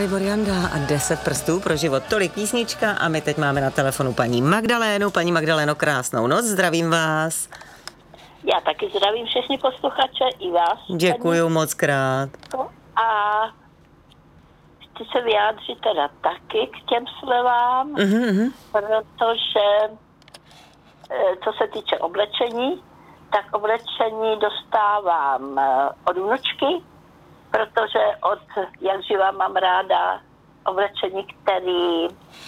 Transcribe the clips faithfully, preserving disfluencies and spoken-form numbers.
Dalibor Janda a deset prstů pro život. Tolik písnička a my teď máme na telefonu paní Magdalénu. Paní Magdaléno, krásnou noc, zdravím vás. Já taky zdravím všechny posluchače i vás. Děkuju moc krát. A chci se vyjádřit teda taky k těm slevám, mm-hmm. protože co se týče oblečení, tak oblečení dostávám od vnučky, protože od jak živa mám ráda oblečení, který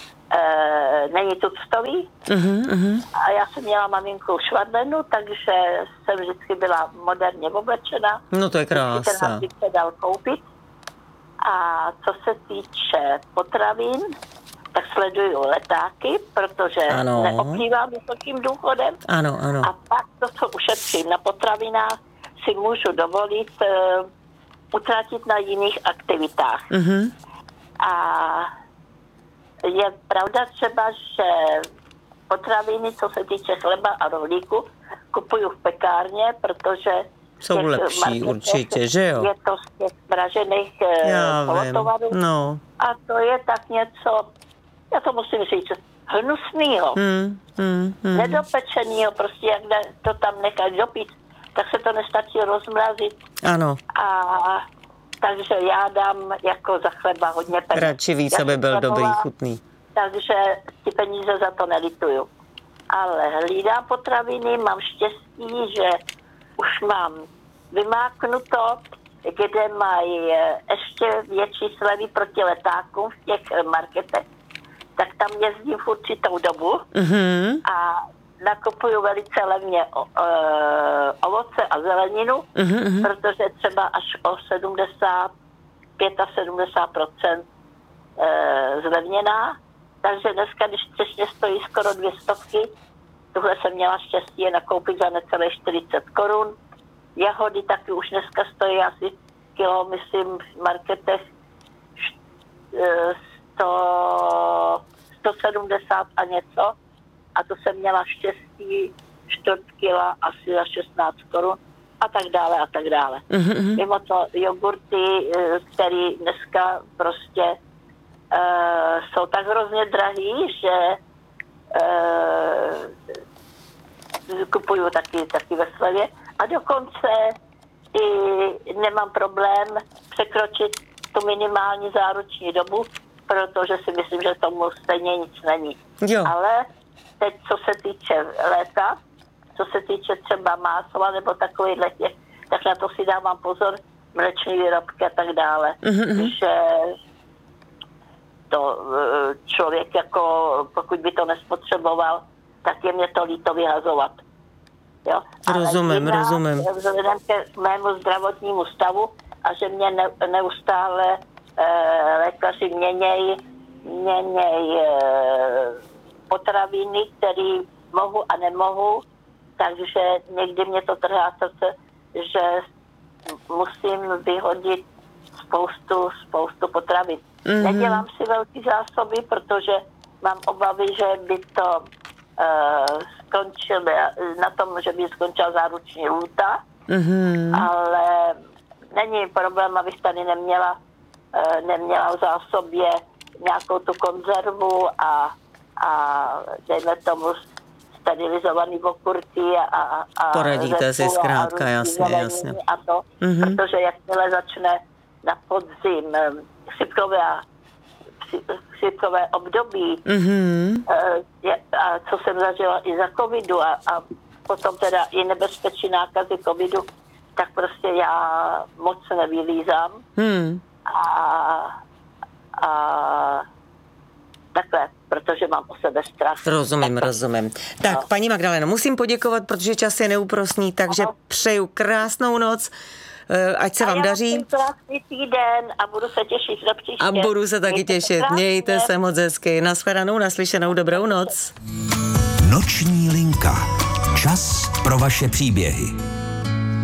e, není tuctový. Mm-hmm. A já jsem měla maminku švadlenu, takže jsem vždycky byla moderně oblečena. No to je krása. Vždycky ten se dal koupit. A co se týče potravin, tak sleduju letáky, protože ano. neoplývám vysokým důchodem. Ano, ano. A pak to, co ušetřím na potravinách, si můžu dovolit uh, utratit na jiných aktivitách. Mm-hmm. A je pravda třeba, že potraviny, co se týče chleba a rohlíku, kupuju v pekárně, protože jsou lepší určitě, že jo? Je to z těch pražených polotovarů. No. A to je tak něco, já to musím říct, hnusnýho, hmm, hmm, hmm. nedopečenýho, prostě jak to tam nechat dopít, tak se to nestačí rozmrazit. Ano. A takže já dám jako za chleba hodně peněz. Radši víc, aby byl dobrý, chutný. Takže ty peníze za to nelituju. Ale hlídám potraviny, mám štěstí, že už mám vymáknuto, kde mají ještě větší slevy proti letákům v těch marketech, tak tam jezdím v určitou dobu mm-hmm. a nakupuju velice levně o, o, ovoce a zeleninu, mm-hmm. protože třeba až o sedmdesát pět a sedmdesát procent e, zlevněná. Takže dneska, když třešně stojí skoro dvě stovky, tuhle jsem měla štěstí je nakoupit za necelé čtyřicet korun. Jahody taky už dneska stojí asi kilo, myslím, v marketech sto, sto sedmdesát a něco. A to jsem měla štěstí, čtvrt kila asi za šestnáct korun a tak dále a tak dále. Mm-hmm. Mimo to jogurty, které dneska prostě uh, jsou tak hrozně drahý, že uh, kupuju taky, taky ve slevě. A dokonce i nemám problém překročit tu minimální záruční dobu, protože si myslím, že tomu stejně nic není. Jo. Ale teď, co se týče léta, co se týče třeba másla nebo takových těch, tak na to si dávám pozor, mléčné výrobky a tak dále. Mm-hmm. Že to člověk jako, pokud by to nespotřeboval, tak je mě to líto vyhazovat. Jo? Rozumím, jiná, rozumím. Vzhledem k mému zdravotnímu stavu a že mě ne, neustále e, lékaři měnějí měněj, e, potraviny, které mohu a nemohu, takže někdy mě to trhá srdce, že musím vyhodit spoustu, spoustu potravin. Mm-hmm. Nedělám si velký zásoby, protože mám obavy, že by to uh, skončilo na tom, že by skončila záruční lhůta, mm-hmm. ale není problém, abych tady neměla, uh, neměla v zásobě nějakou tu konzervu a, a dejme tomu sterilizovaný okurky a, a poradíte si zkrátka, jasně, jasně. A to, mm-hmm. protože jakmile začne na podzim chřipkové, chřipkové období, mm-hmm. a co jsem zažila i za covidu a, a potom teda i nebezpečí nákazy covidu, tak prostě já moc se nevylízám. Mm. A, a takhle, protože mám o sebe strach. Rozumím, tak, rozumím. Tak, no. Paní Magdaleno, musím poděkovat, protože čas je neúprosný, takže no. Přeju krásnou noc, ať se a vám daří. Krásný týden a budu se těšit do příště. A budu se taky Mějte těšit. Krásně. Mějte se moc hezky. Nashledanou, naslyšenou, dobrou noc. Noční linka. Čas pro vaše příběhy.